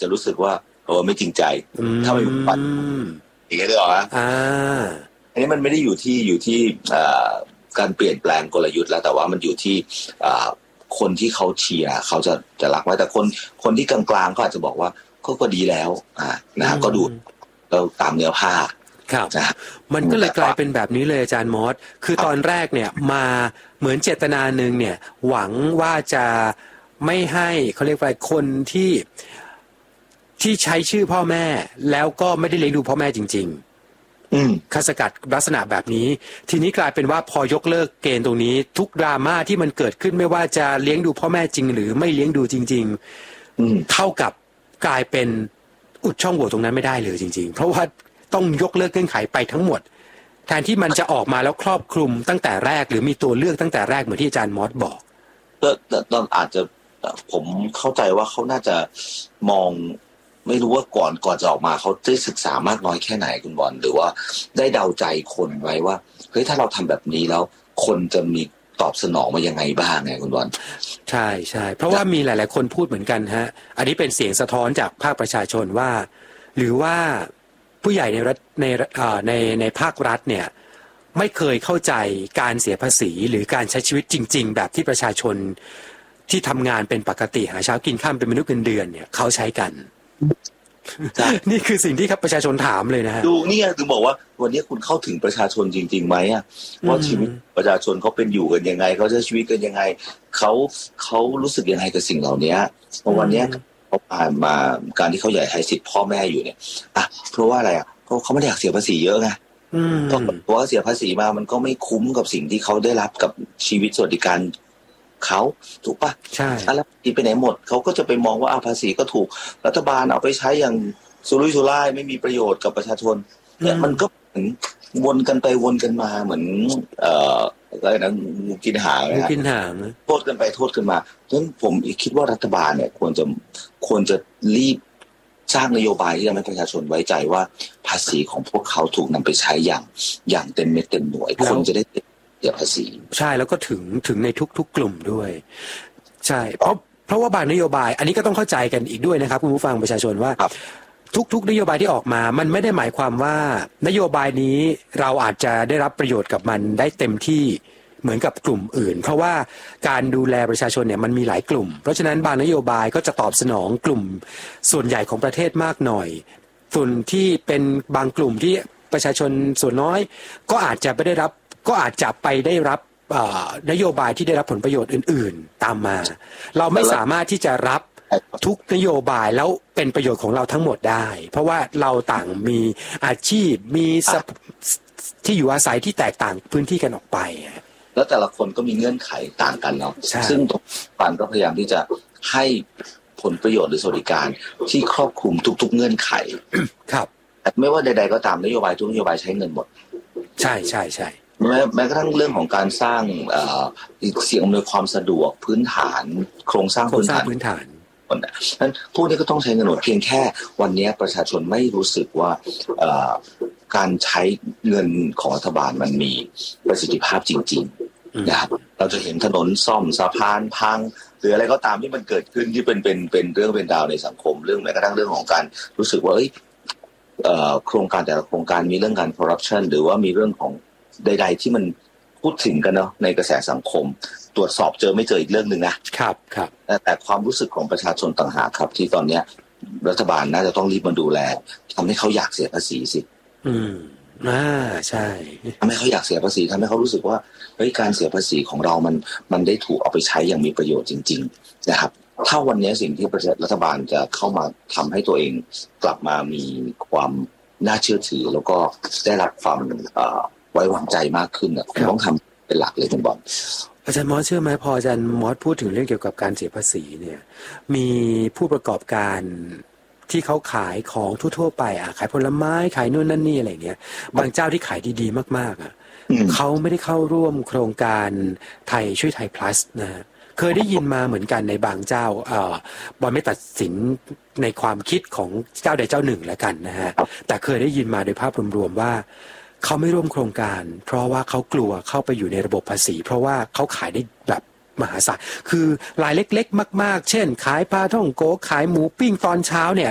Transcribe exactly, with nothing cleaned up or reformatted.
จะรู้สึกว่าโอ้ไม่จริงใจถ้าไม่มีปันอีกแล้วเหรอฮะอันนี้มันไม่ได้อยู่ที่อยู่ที่การเปลี่ยนแปลงกลยุทธ์แล้วแต่ว่ามันอยู่ที่คนที่เขาเชียร์เขาจะจะรักไว้แต่คนคนที่กลางๆก็อาจจะบอกว่าก็ก็ดีแล้วอ่านะฮะก็ดูเราตามเนื้อผ้าครับมันก็เลยกลายเป็นแบบนี้เลยอาจารย์มอสคือตอนแรกเนี่ยมาเหมือนเจตนาหนึ่งเนี่ยหวังว่าจะไม่ให้เขาเรียกว่าคนที่ที่ใช้ชื่อพ่อแม่แล้วก็ไม่ได้เลี้ยงดูพ่อแม่จริงๆอืมขสกัดลักษณะแบบนี้ทีนี้กลายเป็นว่าพอยกเลิกเกณฑ์ตรงนี้ทุกดราม่าที่มันเกิดขึ้นไม่ว่าจะเลี้ยงดูพ่อแม่จริงหรือไม่เลี้ยงดูจริงๆอืมเท่ากับกลายเป็นอุดช่องโหว่ตรงนั้นไม่ได้เลยจริงๆเพราะว่าต้องยกเลิกเงื่อนไขไปทั้งหมดแทนที่มันจะออกมาแล้วครอบคลุมตั้งแต่แรกหรือมีตัวเลือกตั้งแต่แรกเหมือนที่อาจารย์มอสบอกก็ตอนอาจจะผมเข้าใจว่าเขาน่าจะมองไม่รู้ว่าก่อนก่อนจะออกมาเขาได้ศึกษามากน้อยแค่ไหนคุณบอลหรือว่าได้เดาใจคนไว้ว่าเฮ้ยถ้าเราทำแบบนี้แล้วคนจะมีตอบสนองมายังไงบ้างไงคุณบอลใช่ใช่เพราะว่ามีหลายๆคนพูดเหมือนกันฮะอันนี้เป็นเสียงสะท้อนจากภาคประชาชนว่าหรือว่าผู้ใหญ่ในรัฐในในในภาครัฐเนี่ยไม่เคยเข้าใจการเสียภาษีหรือการใช้ชีวิตจริงๆแบบที่ประชาชนที่ทำงานเป็นปกติหาเช้ากินข้ามเป็นมนุษย์เงินเดือนเนี่ยเขาใช้กันนี่คือสิ่งที่ครับประชาชนถามเลยนะฮะดูนี่ไงถึงบอกว่าวันนี้คุณเข้าถึงประชาชนจริงๆไหมอ่ะว่าชีวิตประชาชนเขาเป็นอยู่กันยังไงเขาใช้ชีวิตกันยังไงเขาเขารู้สึกยังไงกับสิ่งเหล่านี้เพราะวันนี้เขาผ่านมาการที่เขาใหญ่ให้สิทธิ์พ่อแม่อยู่เนี่ยอ่ะเพราะว่าอะไรอ่ะเพราะเขาไม่ได้อยากเสียภาษีเยอะไงเพราะเพราะว่าเสียภาษีมามันก็ไม่คุ้มกับสิ่งที่เขาได้รับกับชีวิตสวัสดิการเขาถูกปะใช่แล้วที่ไปไหนหมดเขาก็จะไปมองว่าภาษีก็ถูกรัฐบาลเอาไปใช้อย่างสุรุ่ยสุร่ายไม่มีประโยชน์กับประชาชนเนี่ยมันก็เหมือนวนกันไปวนกันมาเหมือนเอ่ออะไรนะงูกินหางงูกินหางโทษกันไปโทษกันมาเพราะฉะนั้นผมคิดว่ารัฐบาลเนี่ยควรจะควรจะรีบสร้างนโยบายที่ทำให้ประชาชนไว้ใจว่าภาษีของพวกเขาถูกนำไปใช้อย่างอย่างเต็มเม็ดเต็มหน่วยคนจะได้เสียภาษีใช่แล้วก็ถึงถึงในทุกๆกลุ่มด้วยใช่เพราะเพราะว่าบางนโยบายอันนี้ก็ต้องเข้าใจกันอีกด้วยนะครับคุณผู้ฟังประชาชนว่าทุกๆนโยบายที่ออกมามันไม่ได้หมายความว่านโยบายนี้เราอาจจะได้รับประโยชน์กับมันได้เต็มที่เหมือนกับกลุ่มอื่นเพราะว่าการดูแลประชาชนเนี่ยมันมีหลายกลุ่มเพราะฉะนั้นบางนโยบายก็จะตอบสนองกลุ่มส่วนใหญ่ของประเทศมากหน่อยส่วนที่เป็นบางกลุ่มที่ประชาชนส่วนน้อยก็อาจจะไม่ได้รับก็อาจจะไปได้รับนโยบายที่ได้รับผลประโยชน์อื่นๆตามมาเราไม่สามารถที่จะรับทุกนโยบายแล้วเป็นประโยชน์ของเราทั้งหมดได้เพราะว่าเราต่างมีอาชีพมีที่อยู่อาศัยที่แตกต่างพื้นที่กันออกไปแล้วแต่ละคนก็มีเงื่อนไขต่างกันเนาะซึ่งตรงปันก็พยายามที่จะให้ผลประโยชน์หรือสวัสดิการที่ครอบคลุมทุกๆเงื่อนไขครับไม่ว่าใดๆก็ตามนโยบายทุกนโยบายใช้เงินหมดใช่ใช่ใช่แม้แม้กระทั่งเรื่องของการสร้างสิ่งอำนวยความสะดวกพื้นฐานโครงสร้างพื้นฐานพื้นฐานนั้นพวกนี้ก็ต้องใช้เงินหมดเพียงแค่วันนี้ประชาชนไม่รู้สึกว่าการใช้เงินของรัฐบาลมันมีประสิทธิภาพจริงๆนะครับเราจะเห็นถนนซ่อมสะพานพังหรืออะไรก็ตามที่มันเกิดขึ้นที่เป็นเป็นเป็นเรื่องเป็นราวในสังคมเรื่องแม้กระทั่งเรื่องของการรู้สึกว่าโครงการแต่ละโครงการมีเรื่องการคอร์รัปชันหรือว่ามีเรื่องของใดๆที่มันพูดถึงกันเนาะในกระแสสังคมตรวจสอบเจอไม่เจออีกเรื่องนึงนะครับครับแต่ความรู้สึกของประชาชนต่างหากครับที่ตอนนี้รัฐบาลน่าจะต้องรีบมาดูแลทำให้เขาอยากเสียภาษีสิอืมอ่าใช่ทำให้เขาอยากเสียภาษีทำให้เขารู้สึกว่าเฮ้ยการเสียภาษีของเรามันมันได้ถูกเอาไปใช้อย่างมีประโยชน์จริงๆนะครับถ้าวันนี้สิ่งที่รัฐบาลจะเข้ามาทำให้ตัวเองกลับมามีความน่าเชื่อถือแล้วก็ได้รับความไว้วางใจมากขึ้นนะคุณต้องทำเป็นหลักเลยคุณบอลอาจารย์มอสเชื่อไหมพออาจารย์มอสพูดถึงเรื่องเกี่ยวกับการเสียภาษีเนี่ยมีผู้ประกอบการที่เขาขายของทั่วๆไปอ่ะขายผลไม้ขายนู่นนั่นนี่อะไรเงี้ยบางเจ้าที่ขายดีๆมากๆอ่ะเขาไม่ได้เข้าร่วมโครงการไทยช่วยไทย plus นะเคยได้ยินมาเหมือนกันในบางเจ้าเอ่อบอลไม่ตัดสินในความคิดของเจ้าใดเจ้าหนึ่งแล้วกันนะฮะแต่เคยได้ยินมาโดยภาพรวมๆว่าเขาไม่ร่วมโครงการเพราะว่าเขากลัวเข้าไปอยู่ในระบบภาษีเพราะว่าเขาขายได้แบบมหาศาลคือรายเล็กๆมากๆเช่นขายปลาท่องโกขายหมูปิ้งตอนเช้าเนี่ย